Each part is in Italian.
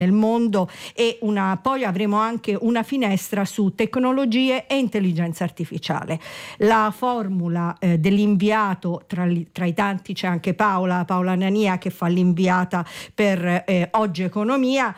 nel mondo, e poi avremo anche una finestra su tecnologie e intelligenza artificiale. La formula dell'inviato, tra i tanti c'è anche Paola Nania che fa l'inviata per Oggi Economia,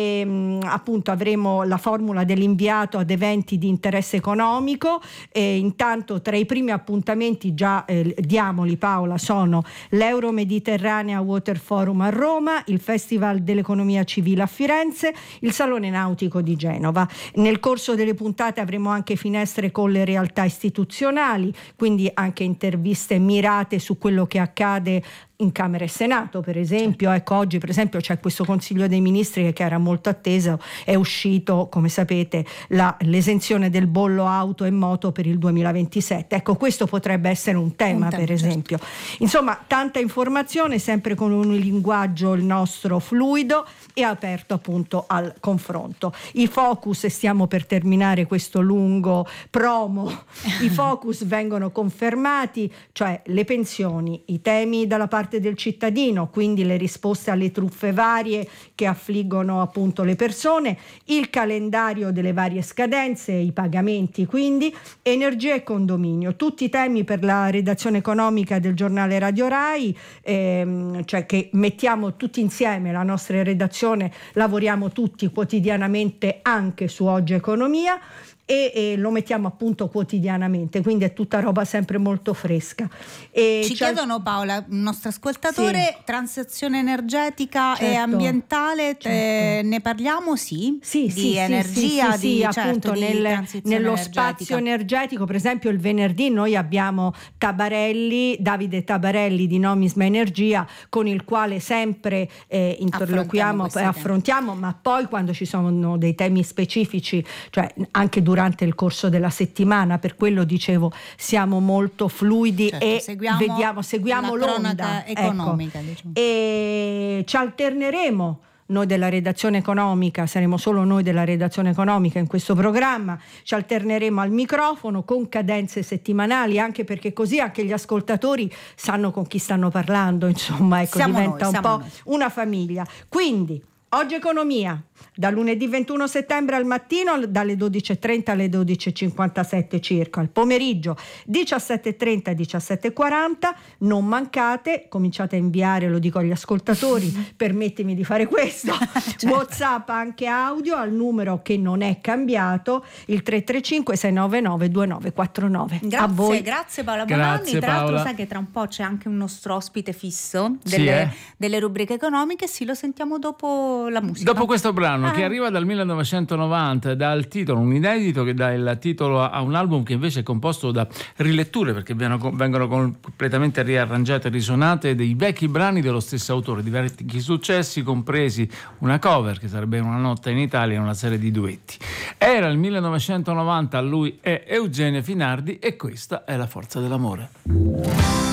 e appunto avremo la formula dell'inviato ad eventi di interesse economico. E intanto tra i primi appuntamenti, già diamoli Paola, sono l'Euro Mediterranea Water Forum a Roma, il Festival dell'Economia Civile a Firenze, il Salone Nautico di Genova. Nel corso delle puntate avremo anche finestre con le realtà istituzionali, quindi anche interviste mirate su quello che accade in Camera e Senato, per esempio. Ecco, oggi per esempio c'è questo Consiglio dei Ministri che era molto atteso, è uscito, come sapete, l'esenzione del bollo auto e moto per il 2027. Ecco, questo potrebbe essere un tema, per esempio. Insomma, tanta informazione, sempre con un linguaggio il nostro fluido e aperto appunto al confronto. I focus, stiamo per terminare questo lungo promo, i focus vengono confermati, cioè le pensioni, i temi dalla parte del cittadino, quindi le risposte alle truffe varie che affliggono appunto le persone, il calendario delle varie scadenze, i pagamenti, quindi energia e condominio, tutti i temi per la redazione economica del giornale Radio Rai, cioè che mettiamo tutti insieme, la nostra redazione, lavoriamo tutti quotidianamente anche su Oggi Economia, e lo mettiamo appunto quotidianamente, quindi è tutta roba sempre molto fresca. Ci chiedono, Paola, un nostro ascoltatore, sì, transizione energetica, certo, e ambientale, certo, ne parliamo? Sì, di energia, sì, appunto, nello spazio energetico. Per esempio il venerdì noi abbiamo Davide Tabarelli di Nomisma Energia, con il quale sempre interloquiamo, affrontiamo, ma poi quando ci sono dei temi specifici, cioè anche durante il corso della settimana, per quello dicevo siamo molto fluidi, certo, e seguiamo l'onda economica, ecco. Diciamo. E ci alterneremo noi della redazione economica, saremo solo noi della redazione economica in questo programma, ci alterneremo al microfono con cadenze settimanali, anche perché così anche gli ascoltatori sanno con chi stanno parlando, insomma, ecco, diventa un po' una famiglia. Quindi Oggi Economia, da lunedì 21 settembre al mattino dalle 12.30 alle 12.57 circa, al pomeriggio 17.30 17.40, non mancate, cominciate a inviare, lo dico agli ascoltatori, permettimi di fare questo, certo, WhatsApp anche audio al numero che non è cambiato, il 335 699 2949. Grazie, a voi. Grazie Paola Bonanni. Tra l'altro sai che tra un po' c'è anche un nostro ospite fisso delle rubriche economiche, sì, lo sentiamo dopo la musica. Dopo questo brano che arriva dal 1990, dà il titolo, un inedito che dà il titolo a un album che invece è composto da riletture, perché vengono completamente riarrangiate e risuonate dei vecchi brani dello stesso autore, di vecchi successi, compresi una cover che sarebbe Una notte in Italia e una serie di duetti. Era il 1990, lui è Eugenio Finardi e questa è La forza dell'amore.